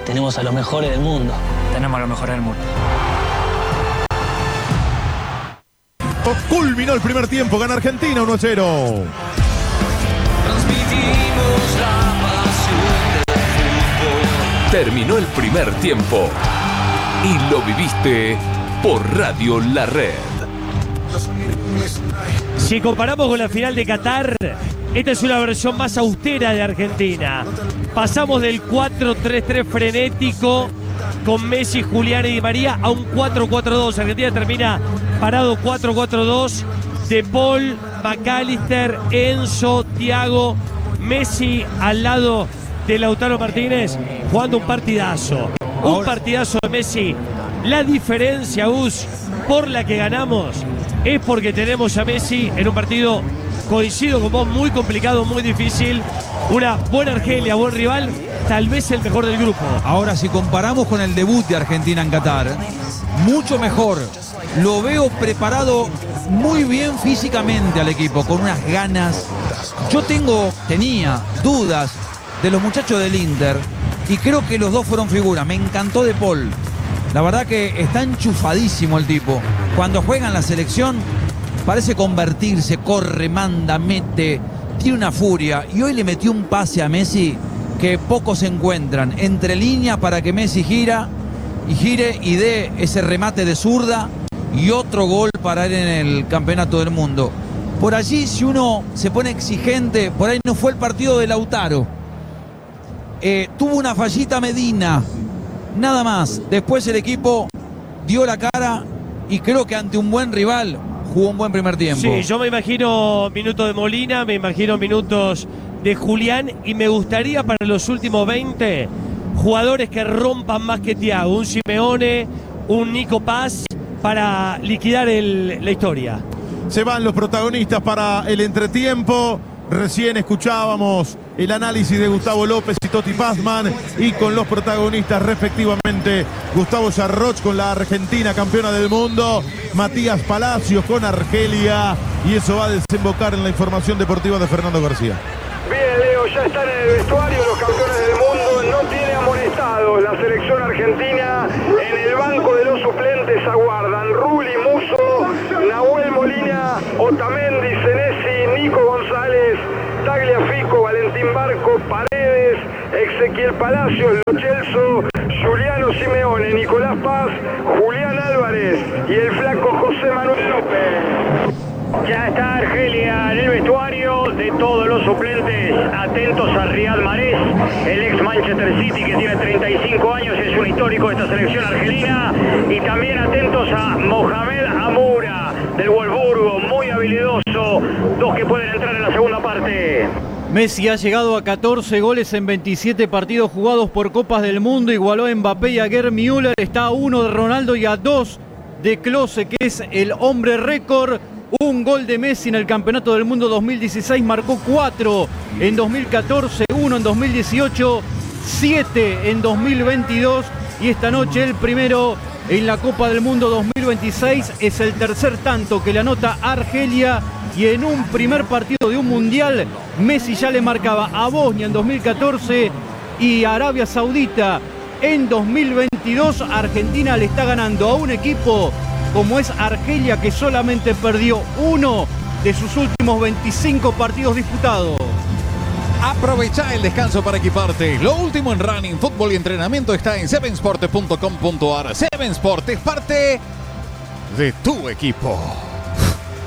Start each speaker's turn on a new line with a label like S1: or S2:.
S1: tenemos a los mejores del mundo.
S2: Tenemos a los mejores del mundo.
S3: Culminó el primer tiempo, gana Argentina 1-0.
S4: Transmitimos la pasión del fútbol.
S5: Terminó el primer tiempo y lo viviste por Radio La Red.
S6: Si comparamos con la final de Qatar, esta es una versión más austera de Argentina. Pasamos del 4-3-3 frenético con Messi, Julián y Di María a un 4-4-2. Argentina termina parado 4-4-2. De Paul, McAllister, Enzo, Thiago, Messi al lado de Lautaro Martínez, jugando un partidazo. Un partidazo de Messi. La diferencia, Gus, por la que ganamos es porque tenemos a Messi en un partido, coincido con vos, muy complicado, muy difícil. Una buena Argelia, buen rival, tal vez el mejor del grupo.
S7: Ahora, si comparamos con el debut de Argentina en Qatar, mucho mejor. Lo veo preparado muy bien físicamente al equipo, con unas ganas. Yo tenía dudas de los muchachos del Inter y creo que los dos fueron figuras. Me encantó De Paul. La verdad que está enchufadísimo el tipo. Cuando juega en la selección parece convertirse, corre, manda, mete, tiene una furia. Y hoy le metió un pase a Messi que pocos encuentran. Entre líneas para que Messi gire y dé ese remate de zurda y otro gol para él en el campeonato del mundo. Por allí, si uno se pone exigente, por ahí no fue el partido de Lautaro. Tuvo una fallita Medina, nada más. Después el equipo dio la cara y creo que ante un buen rival jugó un buen primer tiempo.
S6: Sí, yo me imagino minutos de Molina, me imagino minutos de Julián y me gustaría para los últimos 20 jugadores que rompan más que Thiago. Un Simeone, un Nico Paz para liquidar la historia.
S3: Se van los protagonistas para el entretiempo. Recién escuchábamos el análisis de Gustavo López y Totti Pazman, y con los protagonistas respectivamente Gustavo Yarroch con la Argentina campeona del mundo, Matías Palacios con Argelia, y eso va a desembocar en la información deportiva de Fernando García.
S8: Bien, Leo, ya están en el vestuario los campeones del mundo, no tiene amonestados la selección argentina. En el banco de los suplentes aguardan Rulli, Musso, Nahuel Molina, Otamendi, Senesi, Nico González, Tagliafico, Valentín Barco, Paredes, Ezequiel Palacios, Lo Celso, Juliano Simeone, Nicolás Paz, Julián Álvarez y el flaco José Manuel López. Ya está Argelia en el vestuario de todos los suplentes. Atentos a Riyad Mahrez, el ex Manchester City que tiene 35 años, es un histórico de esta selección argelina. Y también atentos a Mohamed Amoura del Wolfsburgo, muy habilidoso. Dos que pueden entrar en la segunda parte.
S9: Messi ha llegado a 14 goles en 27 partidos jugados por Copas del Mundo. Igualó a Mbappé y a Gerd Müller. Está a 1 de Ronaldo y a 2 de Klose, que es el hombre récord. Un gol de Messi en el Campeonato del Mundo 2016, marcó 4 en 2014, 1 en 2018, 7 en 2022 y esta noche el primero en la Copa del Mundo 2026. Es el tercer tanto que le anota Argelia, y en un primer partido de un mundial Messi ya le marcaba a Bosnia en 2014 y a Arabia Saudita en 2022. Argentina le está ganando a un equipo como es Argelia, que solamente perdió uno de sus últimos 25 partidos disputados.
S10: Aprovecha el descanso para equiparte. Lo último en running, fútbol y entrenamiento está en sevensport.com.ar. Seven Sport es parte de tu equipo.